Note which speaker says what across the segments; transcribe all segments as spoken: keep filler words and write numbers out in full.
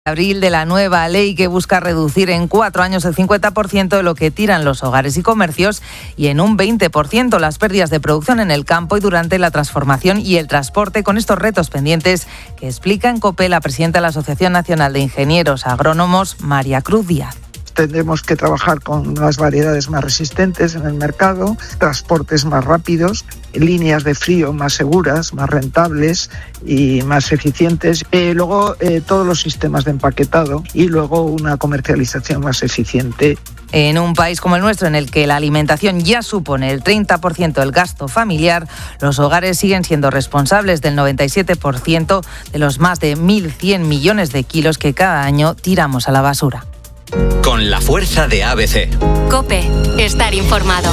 Speaker 1: Abril de la nueva ley que busca reducir en cuatro años el cincuenta por ciento de lo que tiran los hogares y comercios y en un veinte por ciento las pérdidas de producción en el campo y durante la transformación y el transporte, con estos retos pendientes que explica en COPE la presidenta de la Asociación Nacional de Ingenieros Agrónomos, María Cruz Díaz.
Speaker 2: Tendremos que trabajar con unas variedades más resistentes en el mercado, transportes más rápidos, líneas de frío más seguras, más rentables y más eficientes. Eh, luego eh, todos los sistemas de empaquetado y luego una comercialización más eficiente.
Speaker 1: En un país como el nuestro, en el que la alimentación ya supone el treinta por ciento del gasto familiar, los hogares siguen siendo responsables del noventa y siete por ciento de los más de mil cien millones de kilos que cada año tiramos a la basura.
Speaker 3: Con la fuerza de A B C.
Speaker 4: COPE, estar informado.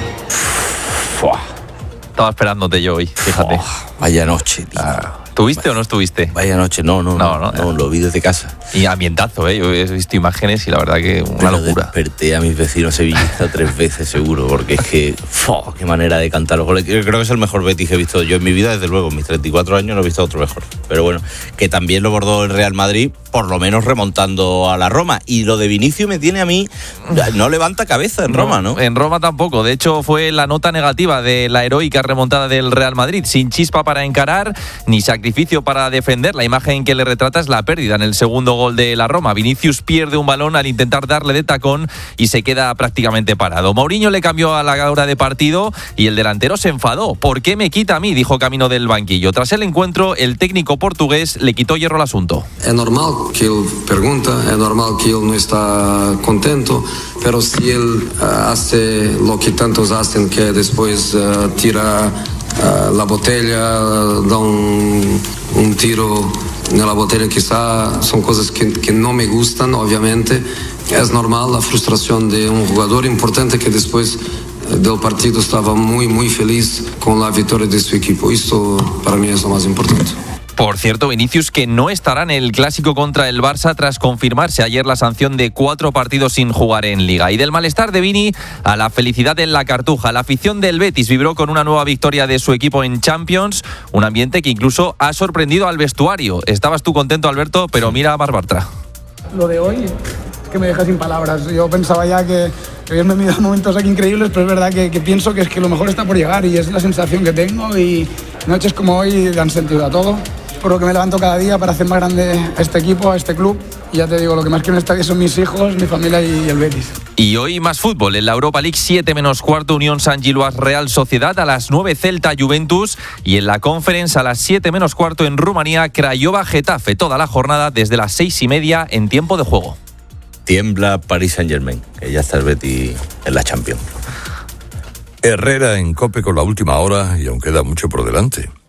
Speaker 5: Fuah. Estaba esperándote yo hoy, fíjate.
Speaker 6: Oh, vaya noche, tío.
Speaker 5: Ah, ¿Tuviste o no estuviste?
Speaker 6: Vaya noche, no, no, no, no, no, no lo vi desde casa.
Speaker 5: Y ambientazo, ¿eh? Yo he visto imágenes y la verdad que una
Speaker 6: Pero
Speaker 5: locura.
Speaker 6: Desperté a mis vecinos sevillistas tres veces seguro, porque es que, ¡fua! Qué manera de cantar los goles. Creo que es el mejor Betis que he visto yo en mi vida, desde luego. En mis treinta y cuatro años no he visto otro mejor. Pero bueno, que también lo bordó el Real Madrid, por lo menos remontando a la Roma. Y lo de Vinicius me tiene a mí, no levanta cabeza en Roma, ¿no?
Speaker 5: En Roma tampoco. De hecho, fue la nota negativa de la heroica remontada del Real Madrid. Sin chispa para encarar, ni sacrificio para defender. La imagen que le retrata es la pérdida en el segundo gol de la Roma. Vinicius pierde un balón al intentar darle de tacón y se queda prácticamente parado. Mourinho le cambió a la hora de partido y el delantero se enfadó. ¿Por qué me quita a mí?, dijo camino del banquillo. Tras el encuentro, el técnico portugués le quitó hierro al asunto.
Speaker 7: Es normal que él pregunta, es normal que él no está contento, pero si él uh, hace lo que tantos hacen, que después uh, tira uh, la botella, uh, da un, un tiro en la botella, quizá son cosas que, que no me gustan, obviamente. Es normal la frustración de un jugador importante que después del partido estaba muy, muy feliz con la victoria de su equipo. Esto para mí es lo más importante.
Speaker 5: Por cierto, Vinicius, que no estará en el clásico contra el Barça tras confirmarse ayer la sanción de cuatro partidos sin jugar en Liga. Y del malestar de Vini a la felicidad en la Cartuja. La afición del Betis vibró con una nueva victoria de su equipo en Champions, un ambiente que incluso ha sorprendido al vestuario. Estabas tú contento, Alberto, pero mira a Marc Bartra.
Speaker 8: Lo de hoy, que me deja sin palabras. Yo pensaba ya que, que Dios me me da momentos aquí increíbles, pero es verdad que, que pienso que es que lo mejor está por llegar y es la sensación que tengo, y noches como hoy dan sentido a todo. Por lo que me levanto cada día para hacer más grande a este equipo, a este club. Y ya te digo, lo que más quiero en esta vida son mis hijos, mi familia y el Betis.
Speaker 5: Y hoy más fútbol. En la Europa League, siete menos cuarto, Unión San Giloás Real Sociedad. A las nueve, Celta Juventus. Y en la Conference, a las siete menos cuarto, en Rumanía, Craiova Getafe. Toda la jornada desde las seis y media en tiempo de juego.
Speaker 6: Tiembla Paris Saint-Germain, que ya está el Betis en la Champions.
Speaker 9: Herrera en COPE con la última hora y aún queda mucho por delante.